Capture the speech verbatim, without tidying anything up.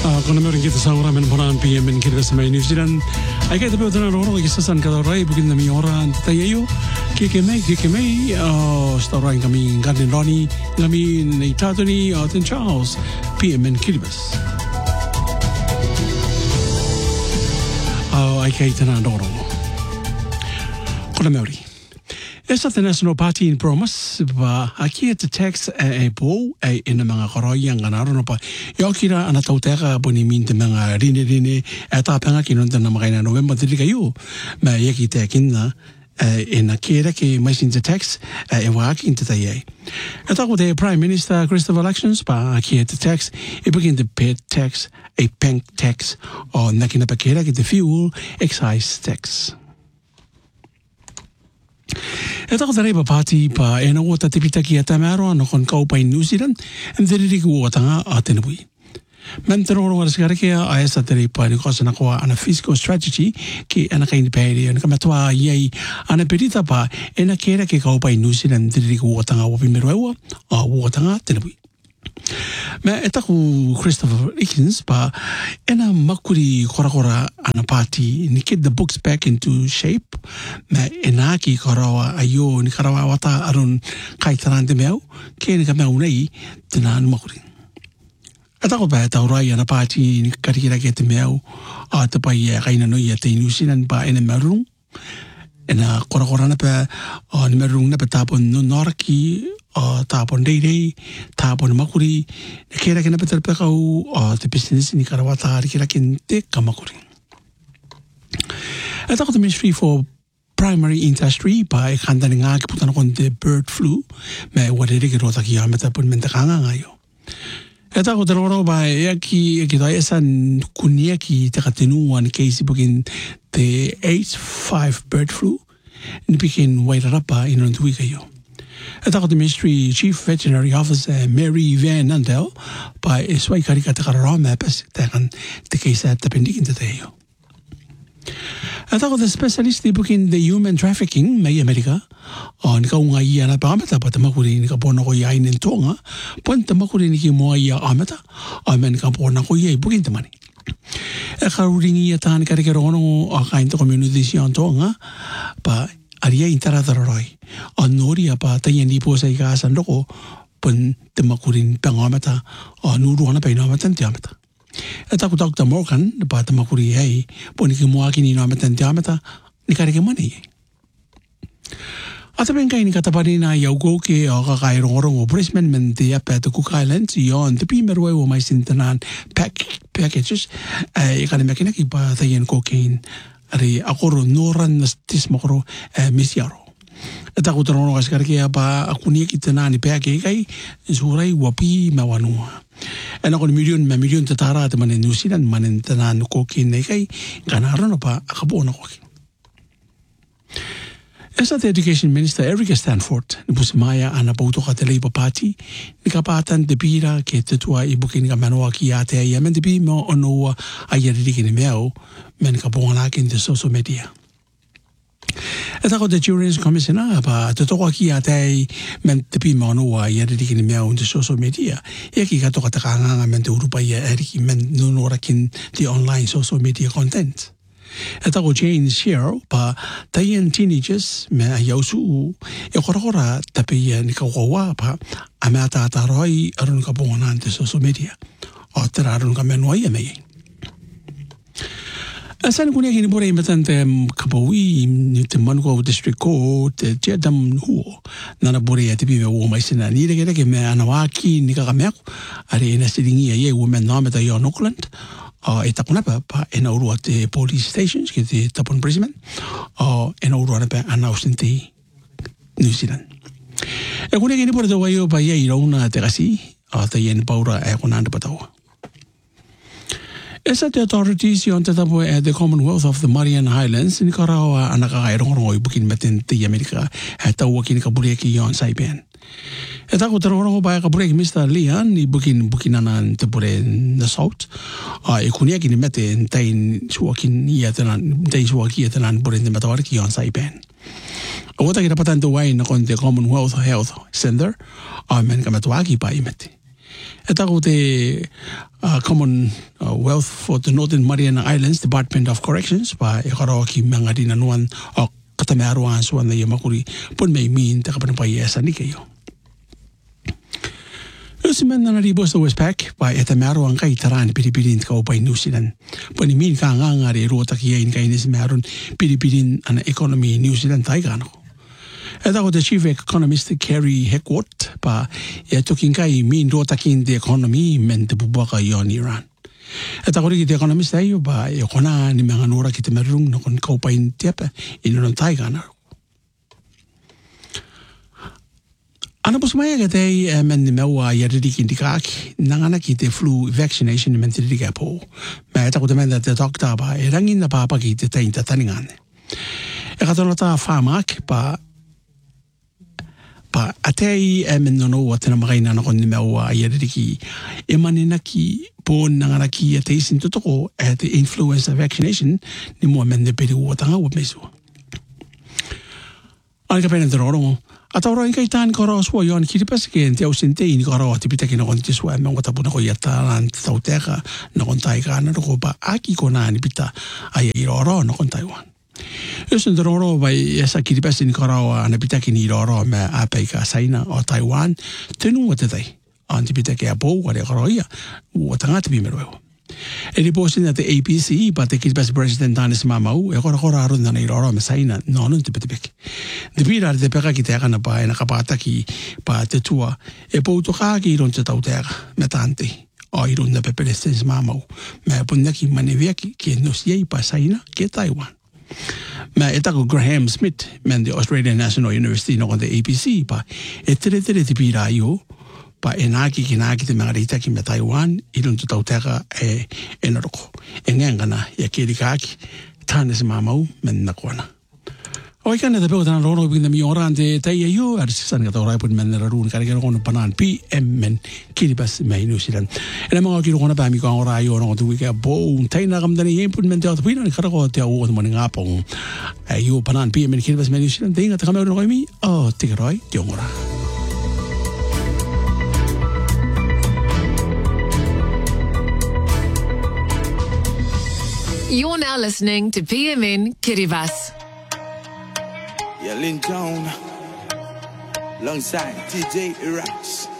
Kuna meron kita sa oras men boran P M men kita sa New Zealand. Ay kaya tabi na roro kisa san kada rai bugin na mi oran tayo kike mai kike mai sta rai kami Garden Ronnie kami ni Tatoni Arthur Charles P M men Kiribas. Ay kaya tana roro. Kuna meron. Esa the National Party in Promise ba aki at text e po e ina mga koroy ang ganaro pa yokira ana tauteka boni minte mga rine rine eta panga kinonta na mga na November tili kayo ma yaki tekin na ina kera ke mai sin the text e waki into the eta ko the Prime Minister Christopher Elections ba aki at text e begin the pay tax a pink tax o nakina pa kera ke the fuel excise tax. Ito ko tayo Party pa e na wata tipitaki at amaro ano kon kaupa in New Zealand and diri ko wata nga atin bui. Mentero ro waras kaya ay sa tayo pa ni kosa nakuha ana fiscal strategy ki ana kain peri ana kamatwa yai ana perita pa e na kera ke kaupa in New Zealand diri ko wata nga wapi meruewa a wata nga atin bui. Ma eta ko Christopher Eakins pa ena makuri kora kora ana party ni get the books back into shape ma ena ki karawa ayo ni karawa wata arun kaitaran de meu ke ni kamau nei tena makuri eta ko ba ta rai ana party ni karikira ke te meu a te pai e kaina no ia te New Zealand pa ena marung ena kora kora na pa ni marung na pa tapon no norki o tapon dei dei tapon makuri kera kena betul pekau o te business ni karawata hari kira kente kamakuri. Eta ko the Ministry for Primary Industry pa e kanda ni nga kiputan kon the bird flu me wadere ki rota ki ameta pun menta kanga ngayo. Eta ko the roro ba e ki e ki dai esan kunia ki te katenu an case bugin the H five bird flu ni pikin wairarapa inon tui kayo. Ito ko the Ministry Chief Veterinary Officer Mary Van Nandel pa isway karikata kararama pas tekan te kaysa tapendikin te tayo. Ito ko the specialist di bukin the human trafficking may Amerika o nika unga iya na pa amata pa tamakuri nika po na ko iya inin tonga pon tamakuri niki mo iya amata o men nika po na ko iya ibukin tamani. E karuring iya tahan karikarono o kain to community siya tonga pa aria intaradaroi o nori apa tayan di po sa ikasan loko pun temakurin pangamata o nuru na pa inamata tiamata. At ako Doctor Morgan pa temakuri ay pun ikimuaki ni inamata tiamata ni karike mani. At ben kay ni katapani na yaugo ke o kakairong-orong o Brisbane men di apa to Cook Islands yon te pimerwe o may sintanan pack packages ay kanimaki na kipa tayan cocaine ari akoro noran nastis makoro misyaro. Eta ko trono kas karke apa akunia kitana ni peke kai surai wapi mawanua. Ena ko million ma million tatara te manen New Zealand manen tanan ko kin nei kai ganaron pa akabo na ko. Esa the Education Minister Erica Stanford ni pusmaya ana pauto ka te Labour Party ni kapatan de pira ke tetua ibukin ka manoa ki ate ai men de bi mo ono ayeri ki meo men ka bona kin de social media. Eta ko the Children's Commissioner pa te toka ki ate men de bi mo ono ayeri ki meo de social media e ki ka toka taka men de Europa ya eri men no kin the online social media content. Eta ko Jane Shearer pa tayan teenagers me ayausu e kora tapi ni kawawa pa amata taroi arun ka bongan te social media o tararun ka menoi me asan kunia kini bore metante kapawi ni te mango district court te jedam huo nana bore ya tipi me wo mai sina ni de ke me anawaki ni ka kameku ari na sidingi ye women no meta yo Auckland o e tapuna pa pa e na urua te police stations ke te tapun Brisbane o e na urua pa ana ausente New Zealand. E kune kini por te waio pa ia irauna te kasi o te yen paura e kunanda patawa. Esa te authorities yon te tapo e the Commonwealth of the Marian Highlands ni karawa anaka kairong i bukin matin te Amerika e tawa kini kabureki yon Saipan. E tako te roro ba ka break Mister Leon ni bukin bukinanan te pure na salt a e kunia kini mete tain suakin ia tenan tain suaki ia tenan pure te matawar ki on Saipan. O wata ki rapatan to wai na kon te Commonwealth Health Center a men ka matawaki pa imete. E tako te uh, Commonwealth for the Northern Mariana Islands, Department of Corrections, pa e karawa ki mangari na nuan o katamearuan suan na iya makuri pun may min te kapanapayesa ni kayo. Usiman na naribos sa Westpac, pa e tamearuan kay taran pilipirin ka upay New Zealand. Panimin ka nga nga rin ruota kiyain kay nis meron pilipirin ang economy New Zealand tayo ka ano. E tako the Chief Economist Kerry Heckworth, pa e tuking kay min ruota kin the economy men te bubaka yon Iran. E tako rin the economist tayo, pa e kona ni mga nura kita merung na kon kaupain tiapa inunan tayo ka ano. Ana po sumaya ka tayo men ni mewa yaririk hindi kaak nangana kita flu vaccination men tiririk po. May tako tamen da te dokta pa e rangin na papakita tayo tataningan. E katulad ta famak pa pa atay men no wat na makaina na kon ni mewa yaririki e manina ki po nangana ki atay sintuto at the influenza vaccination ni mo men de pedi wotanga wa meso. Ana ka pena dororo atawro in kay tan koros wo yon kiripas ke ente ausente in koro tipita kino konti swa men wata puno ko yataran tauteka no kontai kana ko ba aki kona ni pita ay iroro no kontai wan. Esun dororo bai esa kiripas in koro na pita kini iroro me apai ka saina o Taiwan tenu wata dai anti pita ke apo wa de koro ya wata ngati bi mero. E riposin at the A P C, but the Kiribati President Danis Mamau, e kora kora arun na iroro me saina no nun te petipek. De pira de peka ki teka na pa e nakapata ki pa te tua e po to ka ki iron te tau teka me tante o iron na pepelestes Mamau me punna ki manevia ki ki nos yei pa saina ke Taiwan. Me e tako Graham Smith men the Australian National University no kon the A P C pa e tere tere te pira io pa e naki ki naki te mga reita ki me Taiwan ilun tu tau teka e e naroko. E ngangana e kiri kaki tanes mamau men nakuana. O i kana te peo tana rono pinda mi ora ante tai e yu ar sisan ka tau raipun men nararun kare kero kono panan P M men Kiribati me New Zealand. E na mga kiro kona pa mi ka ora yu no tu wike bo tai na kamdani yempun men te atu pina ni kara ko te au o mani ngapong e yu panan P M men Kiribati me New Zealand te inga te kameo no mi o te karoi te ongora. You're now listening to P M N Kiribati. Yeah, Lynn Town, alongside T J Iraqs.